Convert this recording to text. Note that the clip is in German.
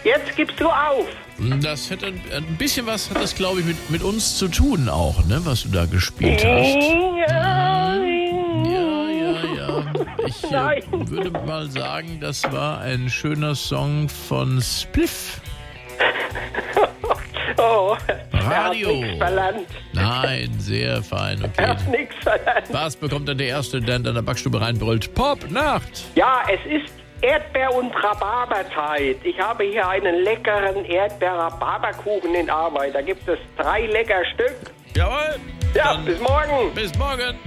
Jetzt gibst du auf. Das hätte ein bisschen was, hat das glaube ich mit uns zu tun auch, ne, was du da gespielt hast. Ja. Ich Nein. würde mal sagen, das war ein schöner Song von Spliff. Oh, Radio. Er hat nichts verlangt. Nein, sehr fein, Er okay. hat nichts verlangt. Was bekommt dann der Erste, der in deiner Backstube reinbrüllt? Pop, Nacht! Ja, es ist Erdbeer- und Rhabarberzeit. Ich habe hier einen leckeren Erdbeer-Rhabarberkuchen in Arbeit. Da gibt es 3 lecker Stück. Jawohl! Ja, Dann bis morgen. bis morgen!